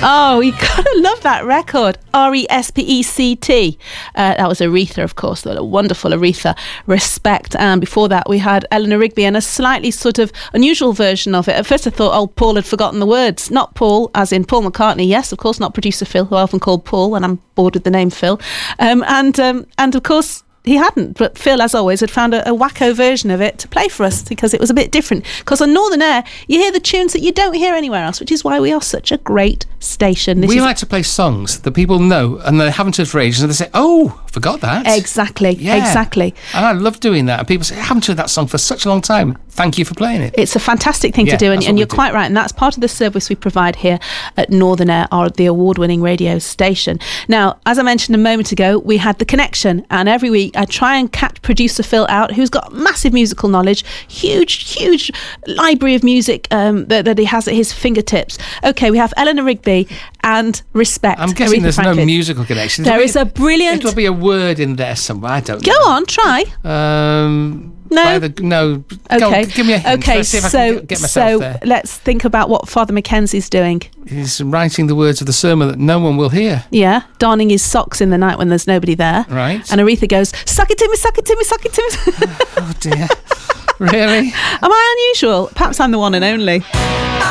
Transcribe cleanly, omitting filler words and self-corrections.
Oh, you gotta love that record. R-E-S-P-E-C-T. That was Aretha, of course, the wonderful Aretha, Respect. And before that, we had Eleanor Rigby and a slightly sort of unusual version of it. At first, I thought, oh, Paul had forgotten the words. Not Paul, as in Paul McCartney. Yes, of course, not producer Phil, who I often call Paul when I'm bored with the name Phil. And of course, he hadn't, but Phil, as always, had found a wacko version of it to play for us because it was a bit different. Because on Northern Air, you hear the tunes that you don't hear anywhere else, which is why we are such a great station. We like to play songs that people know and they haven't heard for ages, and they say, oh, forgot that. Exactly, exactly. And I love doing that. And people say, I haven't heard that song for such a long time. Thank you for playing it. It's a fantastic thing to do, and you're quite right, and that's part of the service we provide here at Northern Air, the award-winning radio station. Now, as I mentioned a moment ago, we had The Connection, and every week I try and catch producer Phil out, who's got massive musical knowledge, huge library of music that he has at his fingertips. Okay, we have Eleanor Rigby and Respect. I'm guessing Aretha there's Franklin. no musical connection. There is a brilliant... It'll be a word in there somewhere, I don't know. Go on, try. No. Okay. Go on, give me a hint. Okay, Let's see if I can get myself there. Let's think about what Father Mackenzie's doing. He's writing the words of the sermon that no one will hear. Yeah, darning his socks in the night when there's nobody there. Right. And Aretha goes, suck it to me, suck it to me, suck it to me. Oh dear. Really? Am I unusual? Perhaps I'm the one and only.